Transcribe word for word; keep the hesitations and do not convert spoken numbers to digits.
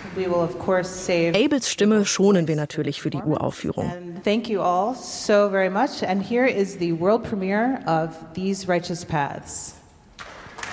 Abels Stimme schonen wir natürlich für die Uraufführung. Thank you all so very much. And here is the world premiere of These Righteous Paths.